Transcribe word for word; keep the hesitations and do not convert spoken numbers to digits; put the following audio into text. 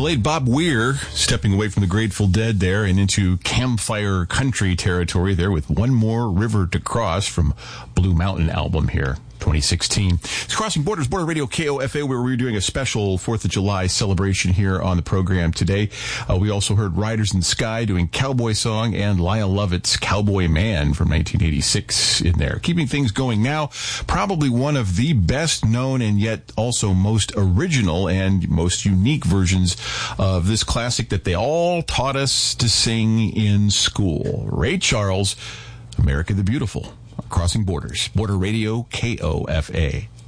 Played Bob Weir, stepping away from the Grateful Dead there and into campfire country territory there with One More River to Cross from Blue Mountain album here. twenty sixteen. It's Crossing Borders, Border Radio K O F A, where we're doing a special fourth of July celebration here on the program today. Uh, we also heard Riders in the Sky doing Cowboy Song and Lyle Lovett's Cowboy Man from nineteen eighty-six in there. Keeping things going now, probably one of the best known and yet also most original and most unique versions of this classic that they all taught us to sing in school. Ray Charles, America the Beautiful. Crossing Borders, Border Radio, K O F A.